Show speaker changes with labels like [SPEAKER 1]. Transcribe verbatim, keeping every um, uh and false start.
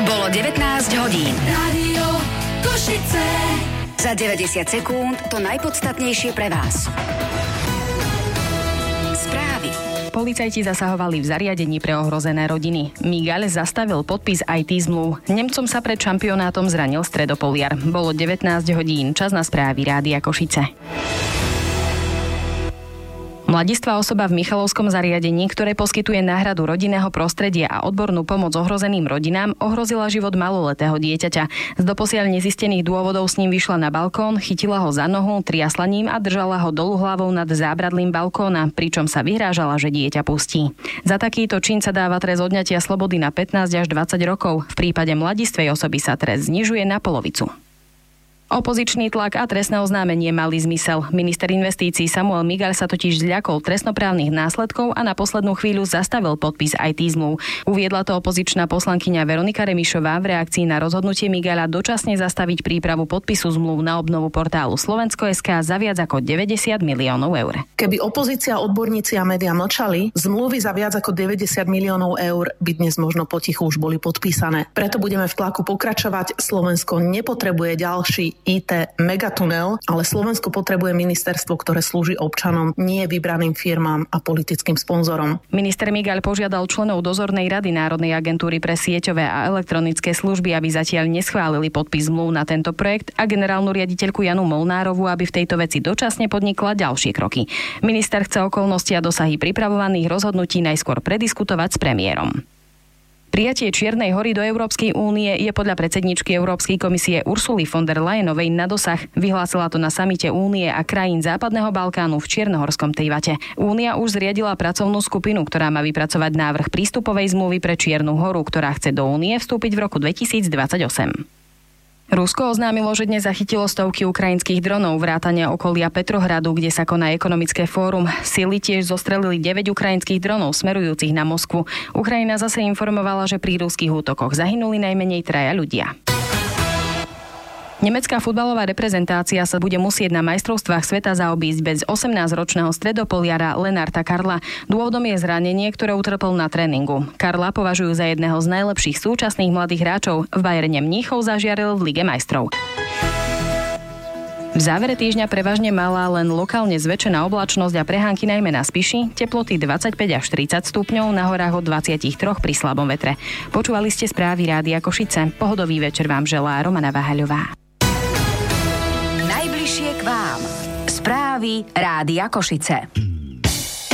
[SPEAKER 1] Bolo devätnásť hodín.
[SPEAKER 2] Rádio Košice.
[SPEAKER 1] Za deväťdesiat sekúnd to najpodstatnejšie pre vás. Správy.
[SPEAKER 3] Policajti zasahovali v zariadení pre ohrozené rodiny. Miguel zastavil podpis í té zmluv. Nemcom sa pred šampionátom zranil stredopoliar. Bolo devätnásť hodín. Čas na správy Rádia Košice. Mladistvá osoba v Michalovskom zariadení, ktoré poskytuje náhradu rodinného prostredia a odbornú pomoc ohrozeným rodinám, ohrozila život maloletého dieťaťa. Z doposiaľ nezistených dôvodov s ním vyšla na balkón, chytila ho za nohu, triasla ním a držala ho dolu hlavou nad zábradlím balkóna, pričom sa vyhrážala, že dieťa pustí. Za takýto čin sa dáva trest odňatia slobody na pätnásť až dvadsať rokov. V prípade mladistvej osoby sa trest znižuje na polovicu. Opozičný tlak a trestné oznámenie mali zmysel. Minister investícií Samuel Migal sa totiž zľakol trestnoprávnych následkov a na poslednú chvíľu zastavil podpis í té zmluv. Uviedla to opozičná poslankyňa Veronika Remišová v reakcii na rozhodnutie Migala dočasne zastaviť prípravu podpisu zmluv na obnovu portálu Slovensko bodka es ká za viac ako deväťdesiat miliónov eur.
[SPEAKER 4] Keby opozícia, odborníci a médiá mlčali, zmluvy za viac ako deväťdesiat miliónov eur by dnes možno potichu už boli podpísané. Preto budeme v tlaku pokračovať. Slovensko nepotrebuje ďalší í té megatunel, ale Slovensko potrebuje ministerstvo, ktoré slúži občanom, nie vybraným firmám a politickým sponzorom.
[SPEAKER 3] Minister Migal požiadal členov dozornej rady Národnej agentúry pre sieťové a elektronické služby, aby zatiaľ neschválili podpis zmluv na tento projekt a generálnu riaditeľku Janu Molnárovú, aby v tejto veci dočasne podnikla ďalšie kroky. Minister chce okolnosti a dosahy pripravovaných rozhodnutí najskôr prediskutovať s premiérom. Prijatie Čiernej hory do Európskej únie je podľa predsedničky Európskej komisie Ursuly von der Leyenovej na dosah. Vyhlásila to na samite Únie a krajín Západného Balkánu v Čiernohorskom Tejvate. Únia už zriadila pracovnú skupinu, ktorá má vypracovať návrh prístupovej zmluvy pre Čiernu horu, ktorá chce do Únie vstúpiť v roku dvetisícdvadsaťosem. Rusko oznámilo, že dnes zachytilo stovky ukrajinských dronov vrátane okolia Petrohradu, kde sa koná ekonomické fórum. Sily tiež zostrelili deväť ukrajinských dronov smerujúcich na Moskvu. Ukrajina zase informovala, že pri ruských útokoch zahynuli najmenej traja ľudia. Nemecká futbalová reprezentácia sa bude musieť na majstrovstvách sveta zaobísť bez osemnásťročného stredopoliara Lenarta Karla. Dôvodom je zranenie, ktoré utrpel na tréningu. Karla považujú za jedného z najlepších súčasných mladých hráčov. V Bayerne Mníchov zažiaril v Lige majstrov. V závere týždňa prevažne malá, len lokálne zväčšená oblačnosť a prehánky najmä na Spiši, teploty dvadsaťpäť až tridsať stupňov, na horách od dvadsaťtri pri slabom vetre. Počúvali ste správy Rádia Košice. Pohodový večer vám želá Romana Váhaľová.
[SPEAKER 1] Najbližšie k vám. Správy Rádia Košice.